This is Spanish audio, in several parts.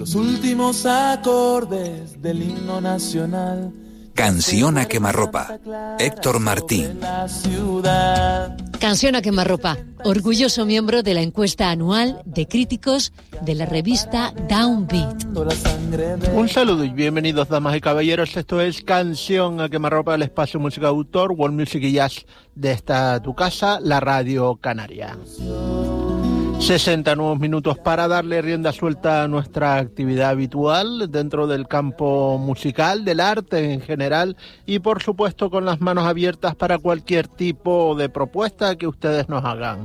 los últimos acordes del himno nacional. Canción a quemarropa, Héctor Martín. Canción a quemarropa, orgulloso miembro de la encuesta anual de críticos de la revista Downbeat. Un saludo y bienvenidos, damas y caballeros. Esto es Canción a quemarropa, el espacio música de autor, world music y jazz de esta tu casa, la Radio Canaria. 60 nuevos minutos para darle rienda suelta a nuestra actividad habitual dentro del campo musical, del arte en general y por supuesto con las manos abiertas para cualquier tipo de propuesta que ustedes nos hagan.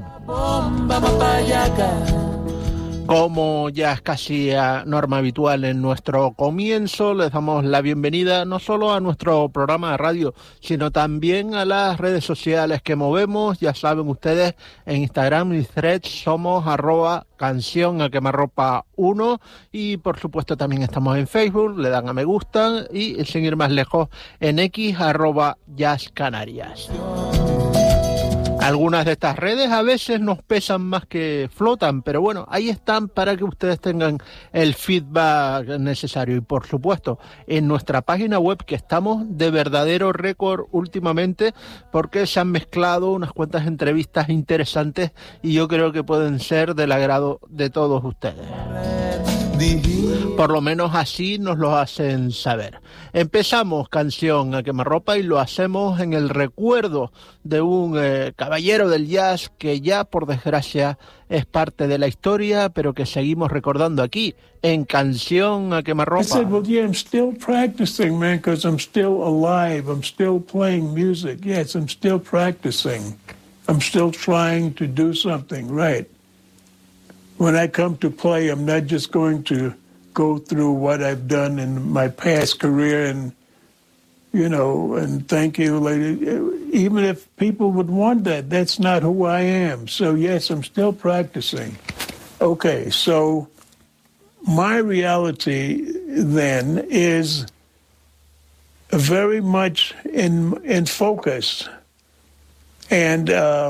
Como ya es casi norma habitual en nuestro comienzo, les damos la bienvenida no solo a nuestro programa de radio, sino también a las redes sociales que movemos. Ya saben ustedes, en Instagram y Threads somos @canción a quemarropa 1 y por supuesto también estamos en Facebook, le dan a me gusta y sin ir más lejos en X @jazzcanarias. Algunas de estas redes a veces nos pesan más que flotan, pero bueno, ahí están para que ustedes tengan el feedback necesario. Y por supuesto, en nuestra página web, que estamos de verdadero récord últimamente, porque se han mezclado unas cuantas entrevistas interesantes y yo creo que pueden ser del agrado de todos ustedes. Por lo menos así nos lo hacen saber. Empezamos Canción a quemarropa y lo hacemos en el recuerdo de un caballero del jazz que ya por desgracia es parte de la historia, pero que seguimos recordando aquí en Canción a quemarropa. I said, well, yeah, I'm still practicing, man, because I'm still alive. I'm still playing music. Yes, I'm still practicing. I'm still trying to do something right. When I come to play, I'm not just going to go through what I've done in my past career and, you know, and thank you, lady. Even if people would want that, that's not who I am. So, yes, I'm still practicing. Okay, so my reality then is very much in focus. And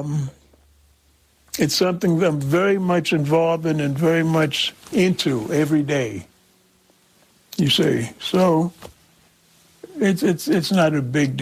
it's something that I'm very much involved in and very much into every day. You see, so it's not a big deal.